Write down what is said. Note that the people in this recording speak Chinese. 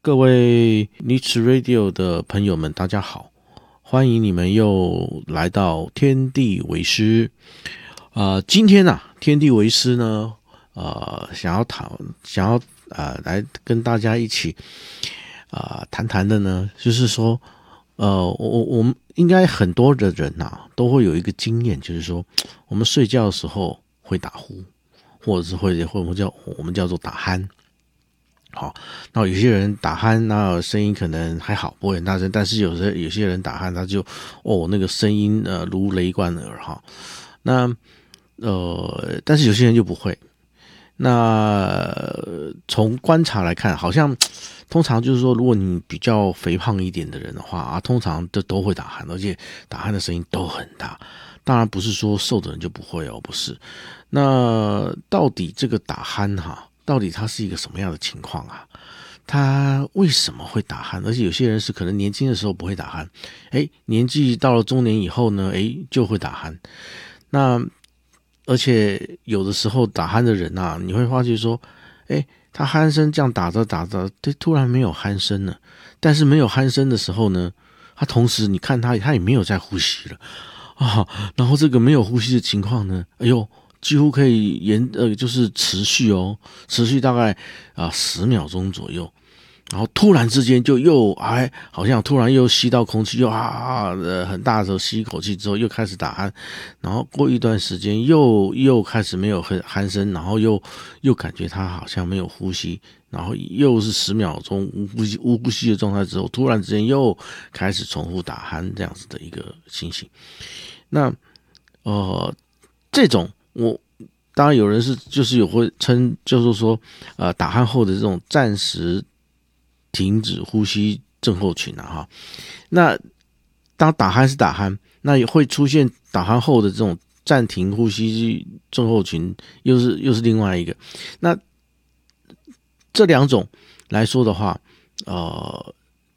各位 Niche Radio 的朋友们，大家好，欢迎你们又来到天地为师。今天天地为师呢，想要来跟大家一起谈谈的呢，就是说，我们应该很多的人都会有一个经验，就是说，我们睡觉的时候会打呼，或者是我们叫做打鼾。好，那有些人打鼾，那声音可能还好，不会很大声，但是有些人打鼾，他就那个声音如雷贯耳哈。那但是有些人就不会。那从观察来看，好像通常就是说，如果你比较肥胖一点的人的话通常都会打鼾，而且打鼾的声音都很大。当然不是说瘦的人就不会不是。那到底这个打鼾到底它是一个什么样的情况他为什么会打鼾？而且有些人是可能年轻的时候不会打鼾，年纪到了中年以后呢，就会打鼾。那而且有的时候打鼾的人你会发觉说，他鼾声这样打着打着，突然没有鼾声了。但是没有鼾声的时候呢，他同时你看他也没有在呼吸了然后这个没有呼吸的情况呢，几乎可以就是持续大概10秒钟左右，然后突然之间就好像突然又吸到空气，很大的时候吸一口气之后又开始打鼾，然后过一段时间又开始没有鼾声，然后又感觉他好像没有呼吸，然后又是10秒钟无呼吸的状态之后，突然之间又开始重复打鼾，这样子的一个情形。那这种当然有人就是会称就是说打鼾后的这种暂时停止呼吸症候群那当打鼾是打鼾，那也会出现打鼾后的这种暂停呼吸症候群，又是另外一个。那这两种来说的话，